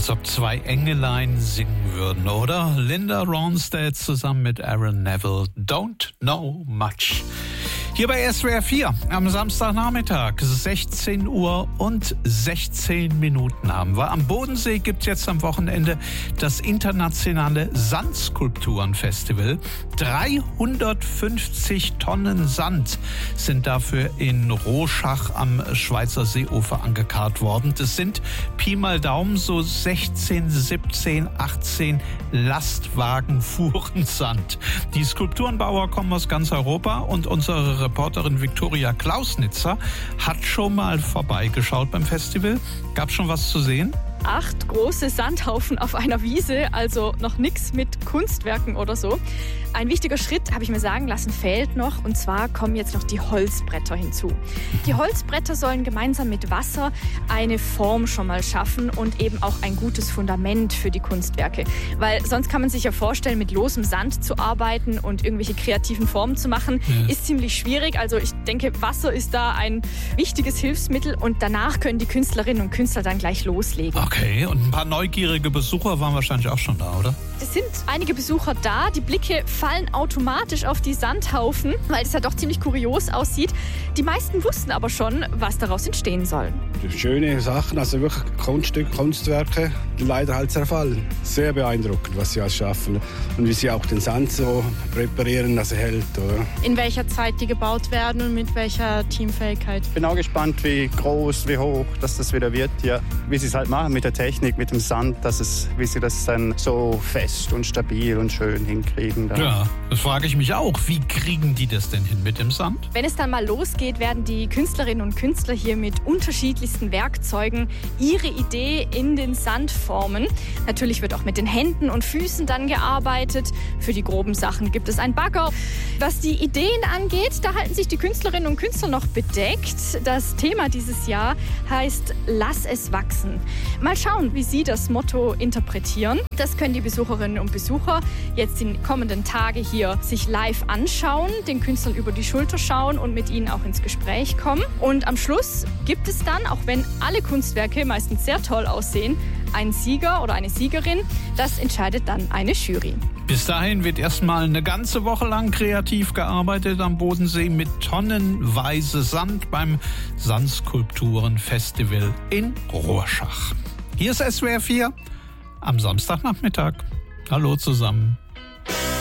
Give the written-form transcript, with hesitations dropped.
Als ob zwei Engelein singen würden, oder? Linda Ronstadt zusammen mit Aaron Neville. Don't know much. Hier bei SWR 4 am Samstagnachmittag, 16 Uhr und 16 Minuten haben wir. Am Bodensee gibt es jetzt am Wochenende das internationale Sandskulpturenfestival. 350 Tonnen Sand sind dafür in Rorschach am Schweizer Seeufer angekarrt worden. Das sind Pi mal Daumen so 16, 17, 18 Lastwagen Fuhren Sand. Die Skulpturenbauer kommen aus ganz Europa und unsere Reporterin Viktoria Klausnitzer hat schon mal vorbeigeschaut beim Festival. Gab es schon was zu sehen? 8 große Sandhaufen auf einer Wiese, also noch nichts mit Kunstwerken oder so. Ein wichtiger Schritt, habe ich mir sagen lassen, fehlt noch. Und zwar kommen jetzt noch die Holzbretter hinzu. Die Holzbretter sollen gemeinsam mit Wasser eine Form schon mal schaffen und eben auch ein gutes Fundament für die Kunstwerke. Weil sonst kann man sich ja vorstellen, mit losem Sand zu arbeiten und irgendwelche kreativen Formen zu machen, ist ziemlich schwierig. Also ich denke, Wasser ist da ein wichtiges Hilfsmittel und danach können die Künstlerinnen und Künstler dann gleich loslegen. Okay, und ein paar neugierige Besucher waren wahrscheinlich auch schon da, oder? Es sind einige Besucher da. Die Blicke fallen automatisch auf die Sandhaufen, weil es ja doch ziemlich kurios aussieht. Die meisten wussten aber schon, was daraus entstehen soll. Schöne Sachen, also wirklich Kunststücke, Kunstwerke, leider halt zerfallen. Sehr beeindruckend, was sie alles schaffen und wie sie auch den Sand so präparieren, dass er hält. Oder? In welcher Zeit die gebaut werden und mit welcher Teamfähigkeit. Ich bin auch gespannt, wie groß, wie hoch das wieder wird hier. Wie sie es halt machen mit der Technik, mit dem Sand, wie sie das dann so fest und stabil und schön hinkriegen. Dann. Ja, das frage ich mich auch. Wie kriegen die das denn hin mit dem Sand? Wenn es dann mal losgeht, werden die Künstlerinnen und Künstler hier mit unterschiedlichsten Werkzeugen ihre Idee in den Sand formen. Natürlich wird auch mit den Händen und Füßen dann gearbeitet. Für die groben Sachen gibt es einen Bagger. Was die Ideen angeht, da halten sich die Künstlerinnen und Künstler noch bedeckt. Das Thema dieses Jahr heißt Lass es wachsen. Mal schauen, wie Sie das Motto interpretieren. Das können die Besucherinnen und Besucher jetzt in den kommenden Tagen hier sich live anschauen, den Künstlern über die Schulter schauen und mit ihnen auch ins Gespräch kommen. Und am Schluss gibt es dann, auch wenn alle Kunstwerke meistens sehr toll aussehen, einen Sieger oder eine Siegerin. Das entscheidet dann eine Jury. Bis dahin wird erstmal eine ganze Woche lang kreativ gearbeitet am Bodensee mit tonnenweise Sand beim Sandskulpturenfestival in Rorschach. Hier ist SWR 4 am Samstagnachmittag. Hallo zusammen.